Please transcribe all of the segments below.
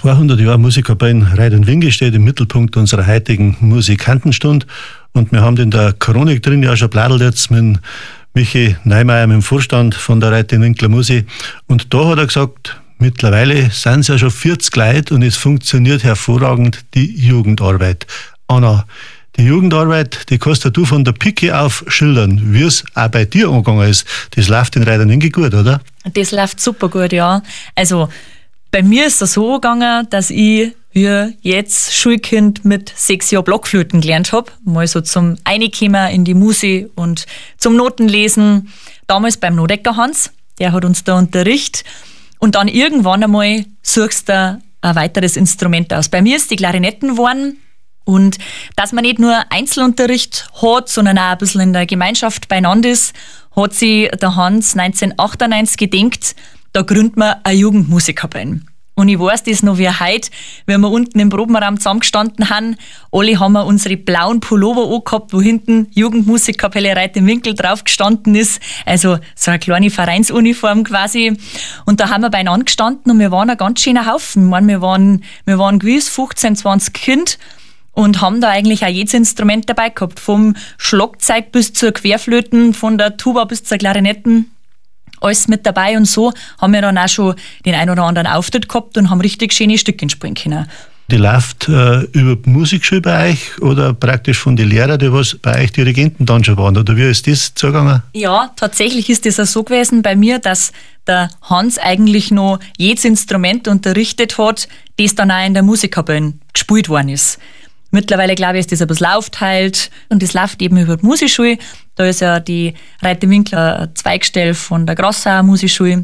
200 Jahre Musikkapellen Reit und Winge steht im Mittelpunkt unserer heutigen Musikantenstunde. Und wir haben in der Chronik drin ja schon bladelt jetzt mit Michi Neimeier, mit dem Vorstand von der Reit und Winkler Musik. Und da hat er gesagt, mittlerweile sind es ja schon 40 Leute und es funktioniert hervorragend die Jugendarbeit. Anna, die Jugendarbeit, die kannst du von der Pike auf schildern, wie es auch bei dir angegangen ist. Das läuft in Reit und Winge gut, oder? Das läuft super gut, ja. Also bei mir ist es so gegangen, dass ich wie jetzt Schulkind mit 6 Jahren Blockflöten gelernt habe. Mal so zum Einkommen in die Musik und zum Notenlesen. Damals beim Nodecker Hans, der hat uns da unterrichtet. Und dann irgendwann einmal suchst du ein weiteres Instrument aus. Bei mir ist die Klarinetten geworden. Und dass man nicht nur Einzelunterricht hat, sondern auch ein bisschen in der Gemeinschaft beieinander ist, hat sich der Hans 1998 gedacht, da gründet man eine Jugendmusikkapelle. Und ich weiß das noch wie heute, wenn wir unten im Probenraum zusammengestanden haben. Alle haben wir unsere blauen Pullover angehabt, wo hinten Jugendmusikkapelle Reit im Winkel drauf gestanden ist. Also so eine kleine Vereinsuniform quasi. Und da haben wir beieinander gestanden und wir waren ein ganz schöner Haufen. Ich meine, wir waren gewiss 15, 20 Kinder. Und haben da eigentlich auch jedes Instrument dabei gehabt. Vom Schlagzeug bis zur Querflöten, von der Tuba bis zur Klarinetten. Alles mit dabei und so haben wir dann auch schon den ein oder anderen Auftritt gehabt und haben richtig schöne Stücke spielen können. Die läuft über die Musikschule bei euch oder praktisch von den Lehrern, die was bei euch Dirigenten dann schon waren? Oder wie ist das zugegangen? Ja, tatsächlich ist das auch so gewesen bei mir, dass der Hans eigentlich noch jedes Instrument unterrichtet hat, das dann auch in der Musikkapelle gespielt worden ist. Mittlerweile, glaube ich, ist das ein bisschen aufteilt und das läuft eben über die Musikschule. Da ist ja die Reit im Winkler ein Zweigstelle von der Grassauer Musikschule.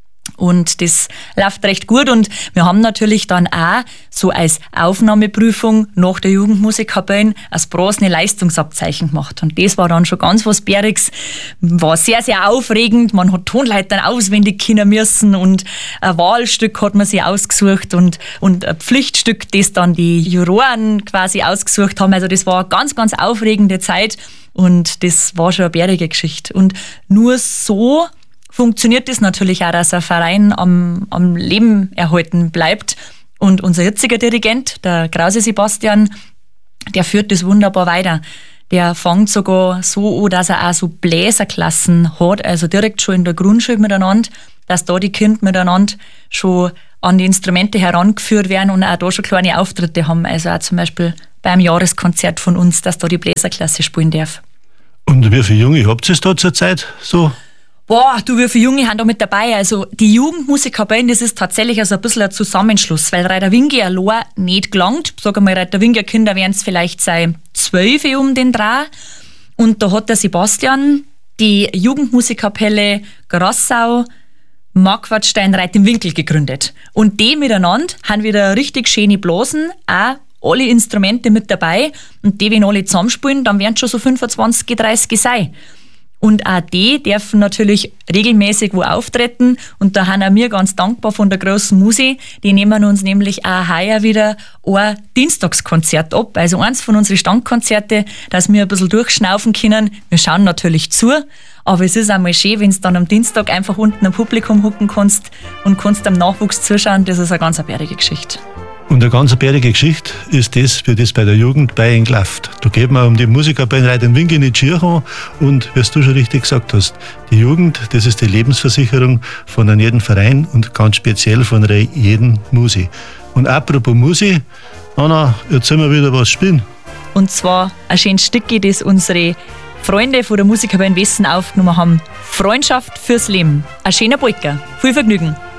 Und das läuft recht gut und wir haben natürlich dann auch so als Aufnahmeprüfung nach der Jugendmusikkapelle das bronzene Leistungsabzeichen gemacht. Und das war dann schon ganz was Bäriges. War sehr, sehr aufregend. Man hat Tonleitern auswendig können müssen und ein Wahlstück hat man sich ausgesucht und ein Pflichtstück, das dann die Juroren quasi ausgesucht haben. Also das war eine ganz, ganz aufregende Zeit und das war schon eine bärige Geschichte. Und nur so funktioniert das natürlich auch, dass ein Verein am Leben erhalten bleibt. Und unser jetziger Dirigent, der Krause Sebastian, der führt das wunderbar weiter. Der fängt sogar so an, dass er auch so Bläserklassen hat, also direkt schon in der Grundschule miteinander, dass da die Kinder miteinander schon an die Instrumente herangeführt werden und auch da schon kleine Auftritte haben. Also auch zum Beispiel beim Jahreskonzert von uns, dass da die Bläserklasse spielen darf. Und wie viele Junge habt ihr da zurzeit so? Boah, du, wie viele Junge haben da mit dabei? Also die Jugendmusikkapellen, das ist tatsächlich also ein bisschen ein Zusammenschluss, weil Reit und Winge allein nicht gelangt. Sag einmal, Reit und Winge Kinder werden es vielleicht sein 12 um den Dreh. Und da hat der Sebastian die Jugendmusikkapelle Grassau, Marquardstein, Reit im Winkel gegründet. Und die miteinander haben wieder richtig schöne Blasen, auch alle Instrumente mit dabei. Und die, wenn alle zusammenspielen, dann werden schon so 25, 30 sein. Und auch die dürfen natürlich regelmäßig wo auftreten. Und da haben auch wir ganz dankbar von der grossen Musi. Die nehmen uns nämlich auch heuer wieder ein Dienstagskonzert ab. Also eins von unseren Standkonzerte, dass wir ein bisschen durchschnaufen können. Wir schauen natürlich zu. Aber es ist einmal schön, wenn du dann am Dienstag einfach unten am Publikum hocken kannst und kannst am Nachwuchs zuschauen. Das ist eine ganz bärige Geschichte. Und eine ganz bärige Geschichte ist das, wie das bei der Jugend bei ihnen läuft. Da geht man um die Musikkapelle Reit und Winge in die Kirche und, wie du schon richtig gesagt hast, die Jugend, das ist die Lebensversicherung von jedem Verein und ganz speziell von jedem Musi. Und apropos Musi, Anna, jetzt sollen wir wieder was spielen. Und zwar ein schönes Stück, das unsere Freunde von der Musikkapelle in Westen aufgenommen haben. Freundschaft fürs Leben. Ein schöner Polka. Viel Vergnügen.